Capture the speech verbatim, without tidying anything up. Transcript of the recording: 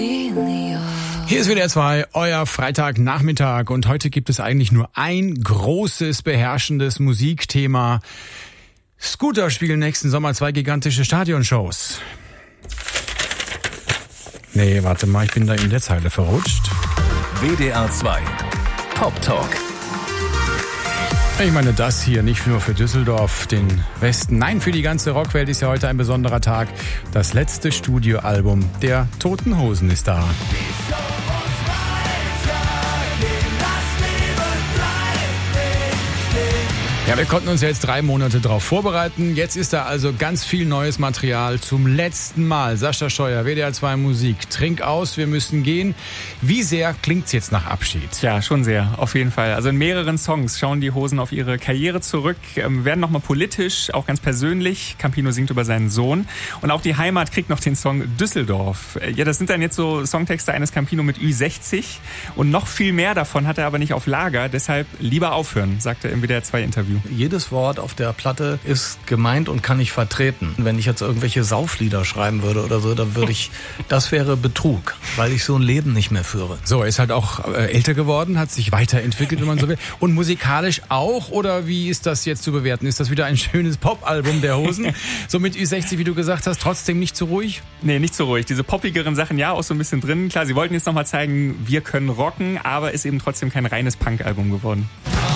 Hier ist W D R zwei, euer Freitagnachmittag, und heute gibt es eigentlich nur ein großes, beherrschendes Musikthema. Scooter spielen nächsten Sommer zwei gigantische Stadionshows. Nee, warte mal, ich bin da in der Zeile verrutscht. W D R zwei Pop Talk. Ich meine, das hier nicht nur für Düsseldorf, den Westen, nein, für die ganze Rockwelt ist ja heute ein besonderer Tag. Das letzte Studioalbum der Toten Hosen ist da. Ja, wir konnten uns ja jetzt drei Monate drauf vorbereiten. Jetzt ist da also ganz viel neues Material zum letzten Mal. Sascha Scheuer, W D R zwei Musik. Trink aus, wir müssen gehen. Wie sehr klingt's jetzt nach Abschied? Ja, schon sehr, auf jeden Fall. Also in mehreren Songs schauen die Hosen auf ihre Karriere zurück, ähm, werden nochmal politisch, auch ganz persönlich. Campino singt über seinen Sohn. Und auch die Heimat kriegt noch den Song Düsseldorf. Ja, das sind dann jetzt so Songtexte eines Campino mit Ü sechzig. Und noch viel mehr davon hat er aber nicht auf Lager. Deshalb lieber aufhören, sagte er im W D R zwei Interview. Jedes Wort auf der Platte ist gemeint und kann ich vertreten. Wenn ich jetzt irgendwelche Sauflieder schreiben würde oder so, dann würde ich, das wäre Betrug, weil ich so ein Leben nicht mehr führe. So, er ist halt auch äh, älter geworden, hat sich weiterentwickelt, wenn man so will. Und musikalisch auch, oder wie ist das jetzt zu bewerten? Ist das wieder ein schönes Pop-Album der Hosen? So mit Ü sechzig, wie du gesagt hast, trotzdem nicht zu ruhig? Nee, nicht so ruhig. Diese poppigeren Sachen, ja, auch so ein bisschen drin. Klar, sie wollten jetzt nochmal zeigen, wir können rocken, aber ist eben trotzdem kein reines Punk-Album geworden.